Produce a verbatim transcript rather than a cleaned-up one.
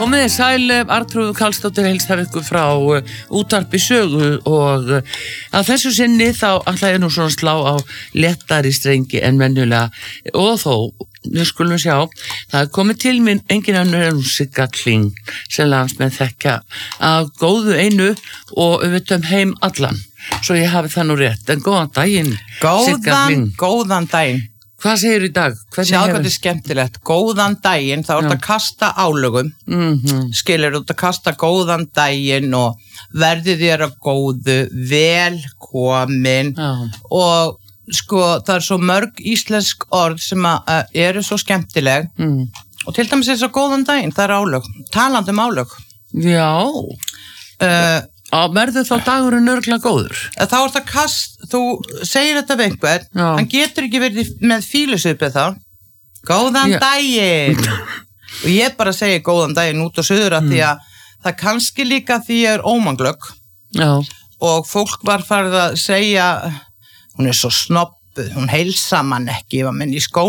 Komiði sæl, Arnþrúður Karlsdóttir heilsar ykkur frá uh, útvarpi sögu og uh, að þessu sinni þá ætla ég nú svona slá á léttari strengi en venjulega og þó, við skulum sjá, það er komið til minn engin önnur en Sigga Kling sem landsmenn þekkja af góðu einu og auðvitað heim allan, svo ég hafi það nú rétt, en góðan daginn, Sigga Kling. Góðan, góðan daginn. Hvað segir í dag? Sjá hvað þetta er skemmtilegt. Góðan daginn, þá er þetta að kasta álögum. Mm-hmm. Skilur, þú ert að kasta góðan daginn og verði þér að góðu, velkomin. Já. Og sko, það er svo mörg íslensk orð sem að, uh, eru svo skemmtileg. Mm. Og til dæmis er svo góðan daginn, það er álög. Talandi um álög. Já. Uh, Á verður þá dagurinn örgla góður? Þá er það kast, þú segir þetta við einhver, Já. hann getur ekki verið með fílusvipið þá. Góðan Já. daginn! Og ég bara segi góðan daginn út og suður að mm. því að það kannski líka því ég er ómanglögg. Já. Og fólk var farið að segja, hún er svo snobbuð, hún heilsa mann ekki, ég var menn í skóla.